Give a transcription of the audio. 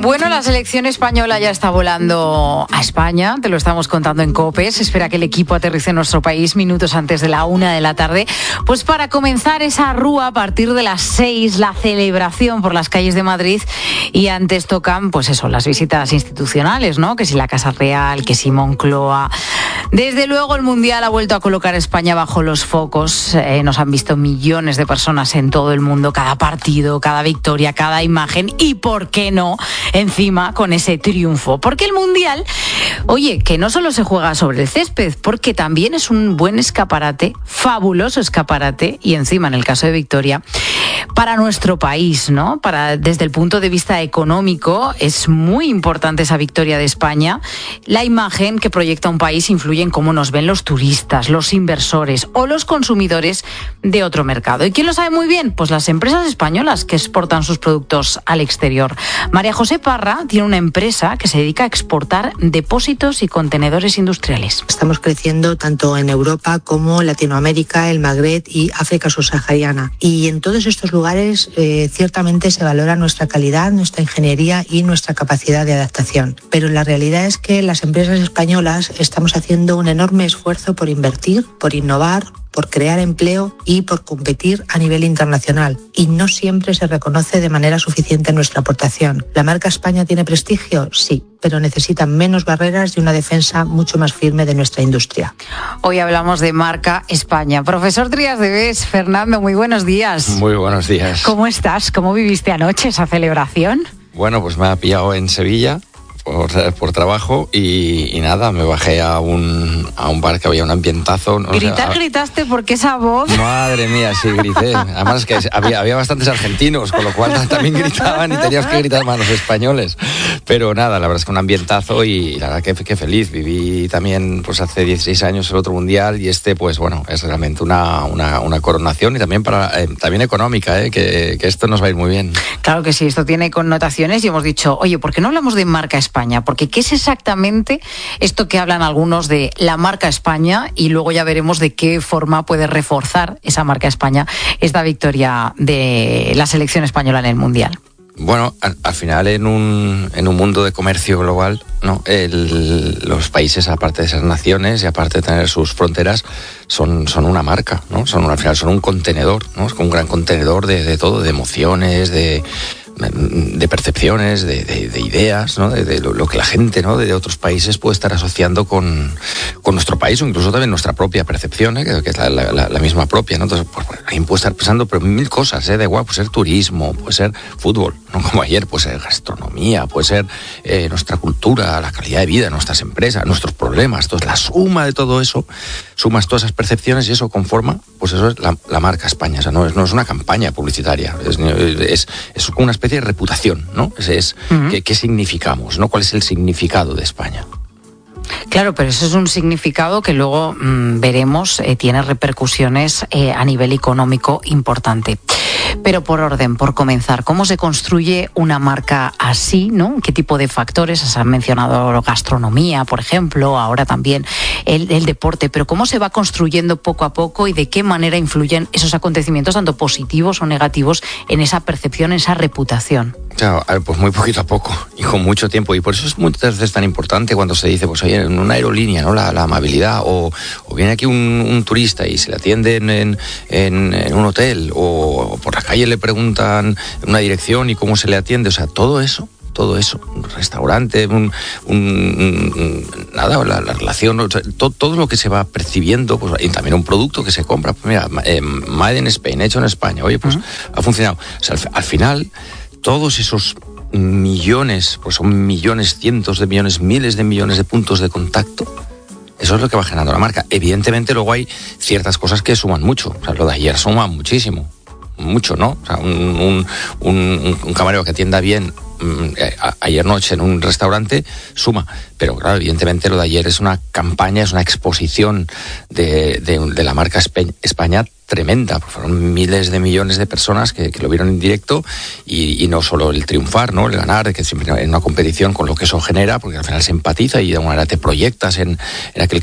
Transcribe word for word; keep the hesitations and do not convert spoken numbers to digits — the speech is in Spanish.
Bueno, la selección española ya está volando a España, te lo estamos contando en COPE. Se espera que el equipo aterrice en nuestro país minutos antes de la una de la tarde, pues para comenzar esa rúa a partir de las seis, la celebración por las calles de Madrid, y antes tocan, pues eso, las visitas institucionales, ¿no? Que si la Casa Real, que si Moncloa. Desde luego el Mundial ha vuelto a colocar a España bajo los focos. Eh, nos han visto millones de personas en todo el mundo, cada partido, cada victoria, cada imagen, y ¿por qué no? Encima con ese triunfo. Porque el Mundial, oye, que no solo se juega sobre el césped, porque también es un buen escaparate, fabuloso escaparate, y encima en el caso de Victoria, para nuestro país, ¿no? Para, desde el punto de vista económico, es muy importante esa victoria de España. La imagen que proyecta un país influye en cómo nos ven los turistas, los inversores o los consumidores de otro mercado. ¿Y quién lo sabe muy bien? Pues las empresas españolas que exportan sus productos al exterior. María José Parra tiene una empresa que se dedica a exportar depósitos y contenedores industriales. Estamos creciendo tanto en Europa como Latinoamérica, el Magreb y África subsahariana. Y en todos estos lugares eh, ciertamente se valora nuestra calidad, nuestra ingeniería y nuestra capacidad de adaptación. Pero la realidad es que las empresas españolas estamos haciendo un enorme esfuerzo por invertir, por innovar, por crear empleo y por competir a nivel internacional. Y no siempre se reconoce de manera suficiente nuestra aportación. ¿La marca España tiene prestigio? Sí, pero necesita menos barreras y una defensa mucho más firme de nuestra industria. Hoy hablamos de marca España. Profesor Trías de Bes, Fernando, muy buenos días. Muy buenos días. ¿Cómo estás? ¿Cómo viviste anoche esa celebración? Bueno, pues me ha pillado en Sevilla por, por trabajo y, y nada, me bajé a un, a un bar que había un ambientazo. No Gritar, sé, a... gritaste porque esa voz... Madre mía, sí, grité. Además que había, había bastantes argentinos, con lo cual también gritaban y teníamos que gritar más los españoles. Pero nada, la verdad es que un ambientazo y la verdad que, que feliz. Viví también pues hace dieciséis años el otro mundial y este pues bueno, es realmente una, una, una coronación y también, para, eh, también económica, eh, que, que esto nos va a ir muy bien. Claro que sí, esto tiene connotaciones y hemos dicho, oye, ¿por qué no hablamos de marca España? Porque ¿qué es exactamente esto que hablan algunos de la marca España? Y luego ya veremos de qué forma puede reforzar esa marca España esta victoria de la selección española en el Mundial. Bueno, al, al final en un, en un mundo de comercio global, ¿no? El, los países, aparte de ser naciones y aparte de tener sus fronteras, son, son una marca, ¿no? Son, al final son un contenedor, ¿no? Es como un gran contenedor de, de todo, de emociones, de... de percepciones, de, de, de ideas, ¿no? de, de lo, lo que la gente, ¿no? de, de otros países puede estar asociando con, con nuestro país o incluso también nuestra propia percepción, ¿eh? que, que es la, la, la misma propia, ¿no? Entonces, pues, alguien puede estar pensando pero mil cosas, ¿eh? Da igual, puede ser turismo, puede ser fútbol, ¿no? Como ayer, puede ser gastronomía, puede ser eh, nuestra cultura, la calidad de vida, nuestras empresas, nuestros problemas. Entonces, la suma de todo eso, sumas todas esas percepciones y eso conforma, pues eso es la, la marca España. O sea, no es, no es una campaña publicitaria, es, es, es una especie de reputación, ¿no? Es, es uh-huh. ¿qué, qué significamos, ¿no? ¿Cuál es el significado de España? Claro, pero eso es un significado que luego mmm, veremos, eh, tiene repercusiones eh, a nivel económico importante. Pero por orden, por comenzar, ¿cómo se construye una marca así, ¿no? ¿Qué tipo de factores? Se han mencionado gastronomía, por ejemplo, ahora también el, el deporte, pero ¿cómo se va construyendo poco a poco y de qué manera influyen esos acontecimientos, tanto positivos o negativos, en esa percepción, en esa reputación? Claro, pues muy poquito a poco y con mucho tiempo, y por eso es muchas veces tan importante cuando se dice, pues oye, en una aerolínea, ¿no? La, la amabilidad, o, o viene aquí un, un turista y se le atiende en, en, en un hotel, o, o por la calle le preguntan una dirección y cómo se le atiende, o sea, todo eso, todo eso, un restaurante, un, un, un nada, la, la relación, o sea, todo, todo lo que se va percibiendo, pues, y también un producto que se compra, pues mira, eh, made in Spain, hecho en España, oye, pues uh-huh. ha funcionado. O sea, al, al final, todos esos millones, pues son millones, cientos de millones, miles de millones de puntos de contacto, eso es lo que va generando la marca. Evidentemente luego hay ciertas cosas que suman mucho, o sea, lo de ayer suma muchísimo, mucho, ¿no? O sea, un, un, un, un camarero que atienda bien eh, a, ayer noche en un restaurante suma, pero claro, evidentemente lo de ayer es una campaña, es una exposición de, de, de la marca España tremenda, porque fueron miles de millones de personas que, que lo vieron en directo y, y no solo el triunfar, ¿no? El ganar, que siempre en una competición con lo que eso genera, porque al final se empatiza y de alguna manera te proyectas en, en aquel